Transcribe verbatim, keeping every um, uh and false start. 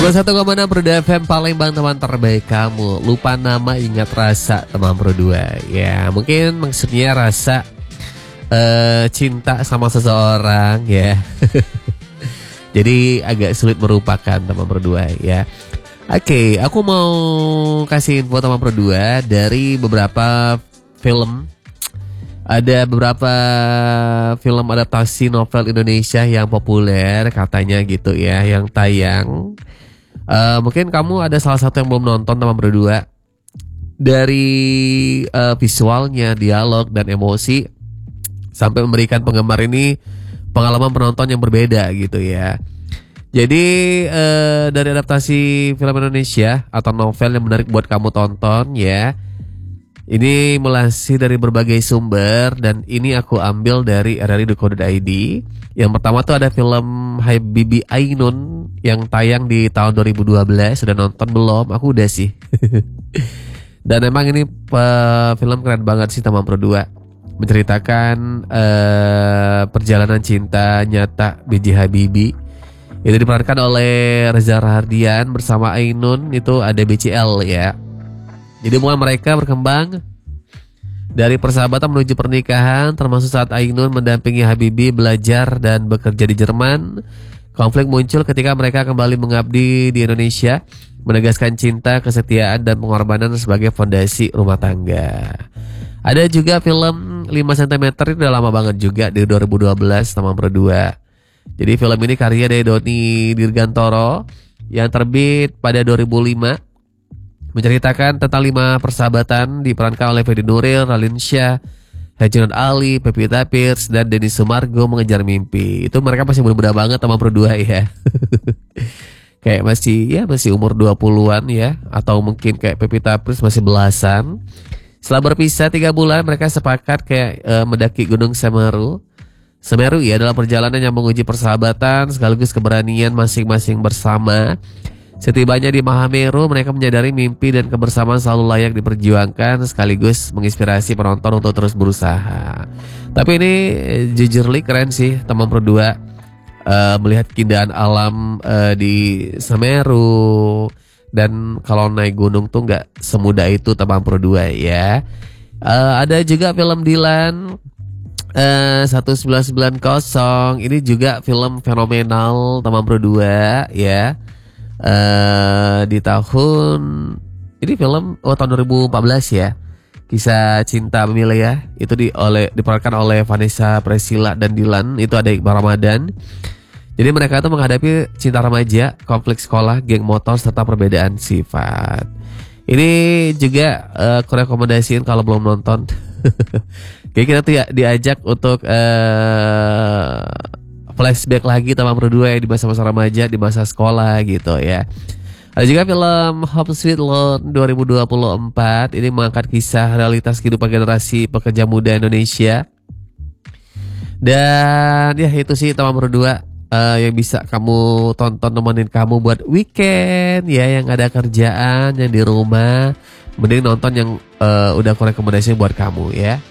dua satu koma enam Pro F M Palembang, teman terbaik kamu. Lupa nama ingat rasa, teman Pro dua. Ya mungkin maksudnya rasa uh, cinta sama seseorang ya. Jadi agak sulit merupakan, teman Pro dua ya. Oke, aku mau kasih info teman Pro dua dari beberapa film. Ada beberapa film adaptasi novel Indonesia yang populer katanya gitu ya, yang tayang. Uh, mungkin kamu ada salah satu yang belum nonton, teman Pro dua. Dari uh, visualnya, dialog dan emosi sampai memberikan penggemar ini pengalaman penonton yang berbeda gitu ya. Jadi uh, dari adaptasi film Indonesia atau novel yang menarik buat kamu tonton ya. Ini melansir dari berbagai sumber dan ini aku ambil dari r r i titik co titik i d. Yang pertama tuh ada film Habibi Ainun yang tayang di tahun dua ribu dua belas. Sudah nonton belum? Aku udah sih. Dan emang ini uh, film keren banget sih, teman Pro dua. Menceritakan uh, perjalanan cinta nyata B J Habibie. Itu diperankan oleh Reza Rahardian bersama Ainun, itu ada B C L ya. Jadi hubungan mereka berkembang dari persahabatan menuju pernikahan, termasuk saat Ainun mendampingi Habibie belajar dan bekerja di Jerman. Konflik muncul ketika mereka kembali mengabdi di Indonesia, menegaskan cinta, kesetiaan, dan pengorbanan sebagai fondasi rumah tangga. Ada juga film lima sentimeter, itu udah lama banget juga, di dua ribu dua belas, teman Pro dua. Jadi film ini karya dari Doni Dirgantoro yang terbit pada dua ribu lima. Menceritakan tentang lima persahabatan diperankan oleh Fedi Nuril, Raline Shah, Herjunot Ali, Pevita Pierce, dan Denny Sumargo mengejar mimpi. Itu mereka masih muda-muda banget, teman Pro dua ya. Kayak masih ya masih umur dua puluhan ya, atau mungkin kayak Pevita Pierce masih belasan. Setelah berpisah tiga bulan, mereka sepakat kayak uh, mendaki Gunung Semeru. Semeru ya dalam perjalanan yang menguji persahabatan sekaligus keberanian masing-masing bersama. Setibanya di Mahameru, mereka menyadari mimpi dan kebersamaan selalu layak diperjuangkan sekaligus menginspirasi penonton untuk terus berusaha. Tapi ini jujur li keren sih, teman Pro dua. Uh, melihat keindahan alam uh, di Semeru. Dan kalau naik gunung tuh gak semudah itu, teman Pro dua ya. uh, Ada juga film Dilan uh, seribu sembilan ratus sembilan puluh. Ini juga film fenomenal, teman Pro dua ya. Uh, di tahun ini film oh tahun dua ribu empat belas ya, kisah cinta memilih ya, itu di oleh diperankan oleh Vanessa Priscilla dan Dilan, itu ada Iqbal Ramadan. Jadi mereka itu menghadapi cinta remaja, konflik sekolah, geng motor, serta perbedaan sifat. Ini juga uh, aku rekomendasiin kalau belum nonton. Kayak kita tuh ya diajak untuk uh, flashback lagi, teman Pro dua ya, di masa-masa remaja, di masa sekolah gitu ya. Ada juga film Home Sweet Loan dua ribu dua puluh empat. Ini mengangkat kisah realitas kehidupan generasi pekerja muda Indonesia. Dan ya itu sih, teman Pro dua, uh, yang bisa kamu tonton, nemenin kamu buat weekend ya, yang ada kerjaan, yang di rumah. Mending nonton yang uh, udah aku rekomendasiin buat kamu ya.